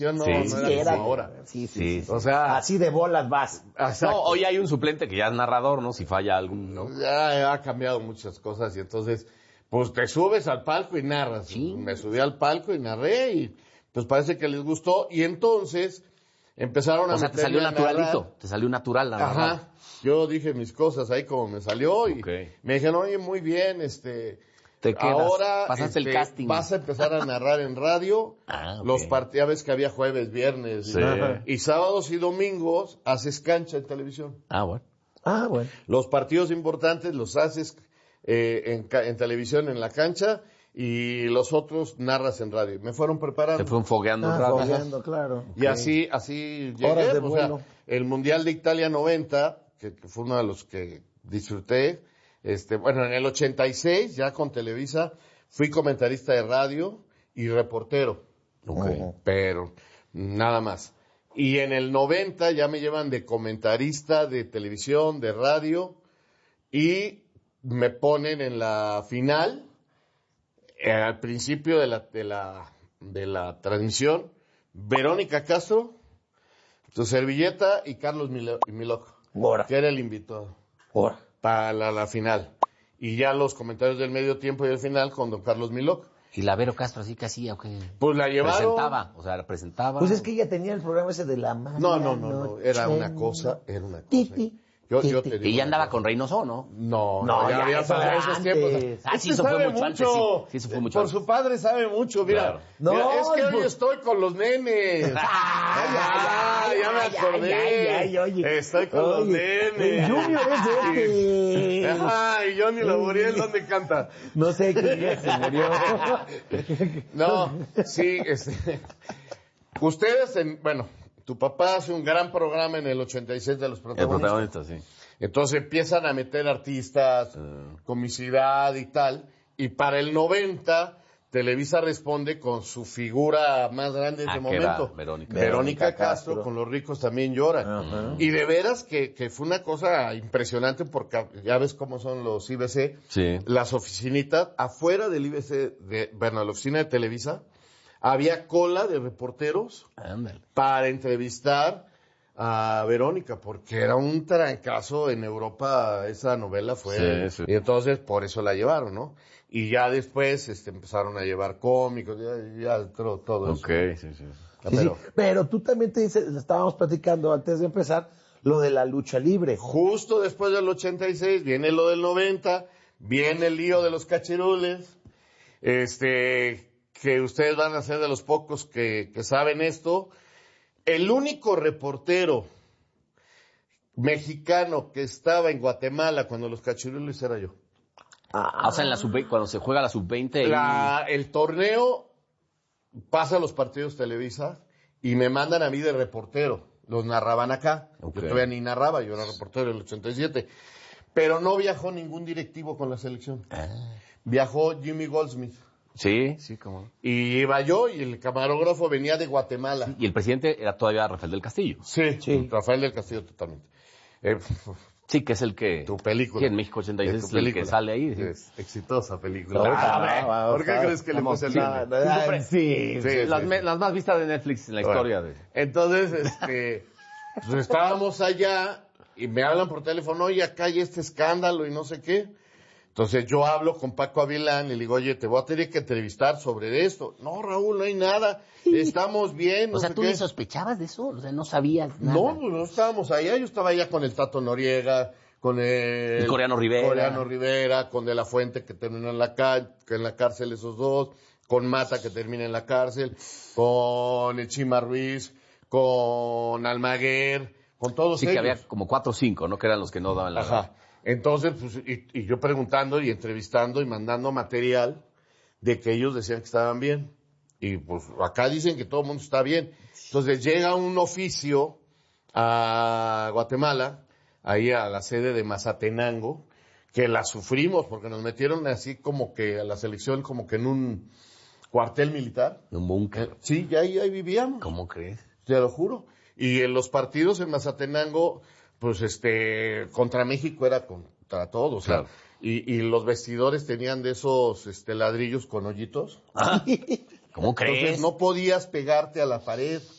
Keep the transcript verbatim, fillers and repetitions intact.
No, sí, no sí, era, era como ahora. Sí, sí, sí, sí. O sea, así de bolas vas. Exacto. No, hoy hay un suplente que ya es narrador, ¿no? Si falla algún, ¿no? Ya ha cambiado muchas cosas y entonces, pues te subes al palco y narras. Sí. Me subí al palco y narré y pues parece que les gustó y entonces empezaron a O sea, te salió meterme a naturalito, narrar. te salió natural la narrar. Ajá. Yo dije mis cosas ahí como me salió y Okay. me dijeron, oye, muy bien, este... Te quedas, ahora pasaste este, el casting. vas a empezar a narrar en radio. Ah, okay. Los partidos, ves que había jueves, viernes Sí. y, y sábados y domingos haces cancha en televisión. Ah, bueno. Ah, bueno. Los partidos importantes los haces eh, en, en televisión en la cancha y los otros narras en radio. Me fueron preparando. Te fueron fogueando Ah, un rato. fogueando, claro. Y así, así llegué. Horas de o vuelo. sea, el Mundial de Italia noventa, que, que fue uno de los que disfruté. Este, bueno, en el ochenta y seis, ya con Televisa, fui comentarista de radio y reportero. Okay. Pero nada más. Y en el noventa ya me llevan de comentarista de televisión, de radio, y me ponen en la final, eh, al principio de la, de la, de la transmisión, Verónica Castro, tu servilleta y Carlos Milo- Milok, Ahora. que era el invitado Ahora. para la, la final. Y ya los comentarios del medio tiempo y el final con don Carlos Milok. ¿Y la Vero Castro así que hacía o qué? Pues la llevaron. Presentaba, o sea, presentaba. Pues es que ella tenía el programa ese de la mano. No, no, no, no, era una cosa, era una cosa. Titi. Yo, yo te digo Y ya una andaba cosa. con Reynoso, ¿no? No, No, no, ya ya, había eso pasado era esos antes. tiempos. Ah, sí, Este eso fue sabe mucho antes, sí. Sí, eso fue mucho Por antes. su padre sabe mucho, mira. Claro. No, Mira, es que hoy pues- estoy con los nenes. Ah, ay, ya me ay, acordé. ay, ay, oye. Estoy con los Oye, nenes. el Junior es de este. Ajá, y Johnny Laboriel, ¿dónde canta? No sé quién día se murió. No, sí, este, ustedes, en, bueno, tu papá hace un gran programa en el ochenta y seis de los El protagonistas. protagonista, sí. Entonces empiezan a meter artistas, comicidad y tal, y para el noventa Televisa responde con su figura más grande de Ah, ese que era momento. Verónica. Verónica Castro, Castro. con Los ricos también lloran. Ajá. Y de veras que, que fue una cosa impresionante porque ya ves cómo son los I B C. Sí. Las oficinitas, afuera del I B C, de, bueno, la oficina de Televisa, había cola de reporteros Ándale. para entrevistar a Verónica, porque era un trancazo en Europa, esa novela fue, Sí, sí. y entonces por eso la llevaron, ¿no? Y ya después este, empezaron a llevar cómicos, ya, ya todo, todo Ok, eso. sí, sí. Ah, Sí, pero sí. Pero tú también te dices, estábamos platicando antes de empezar, lo de la lucha libre. justo después del ochenta y seis viene lo del noventa, viene el lío de los cachirules, este, que ustedes van a ser de los pocos que, que saben esto. El único reportero mexicano que estaba en Guatemala cuando los cachirules era yo. Ah, o sea, en la sub cuando se juega la sub veinte. La, el torneo pasa a los partidos Televisa y me mandan a mí de reportero. Los narraban acá. Ok. Yo todavía ni narraba, yo era reportero del ochenta y siete. Pero no viajó ningún directivo con la selección. Ah. Viajó Jimmy Goldsmith. Sí, sí, como. Y iba yo y el camarógrafo venía de Guatemala. Y el presidente era todavía Rafael del Castillo. Sí, Sí. Rafael del Castillo totalmente. Eh, Sí, que es el que... tu película. Sí, en México ochenta y seis Tu es el película. que sale ahí. Sí. Es exitosa película. No, Ah, no, ¿Por qué no, crees que le vamos, puse el sí, nombre? no, no, Siempre- sí, Sí, las, sí, me- sí. las más vistas de Netflix en la Bueno, historia. De... Entonces, este, pues estábamos allá y me hablan por teléfono, oye, acá hay este escándalo y no sé qué. Entonces yo hablo con Paco Avilán y le digo, oye, te voy a tener que entrevistar sobre esto. No, Raúl, no hay nada. Estamos bien. No O sea, sé ¿tú qué. ni sospechabas de eso? O sea, no sabías nada. No, pues no estábamos allá. Yo estaba allá con el Tato Noriega, con el... Y Coreano Rivera. Coreano Rivera, con De La Fuente, que terminó en la, ca- que en la cárcel esos dos, con Mata, que termina en la cárcel, con el Chima Ruiz, con Almaguer, con todos Sí, ellos. que había como cuatro o cinco, ¿no? Que eran los que no daban la... Ajá. Entonces, pues, y, y yo preguntando y entrevistando y mandando material de que ellos decían que estaban bien. Y pues acá dicen que todo el mundo está bien. Entonces llega un oficio a Guatemala, ahí a la sede de Mazatenango, que la sufrimos porque nos metieron así como que a la selección como que en un cuartel militar. Un búnker. Sí, y ahí, ahí vivíamos. ¿Cómo crees? Te lo juro. Y en los partidos en Mazatenango, pues este, contra México era contra todos. O sea, Claro. y, y los vestidores tenían de esos este, ladrillos con hoyitos. ¿Cómo crees? Entonces no podías pegarte a la pared.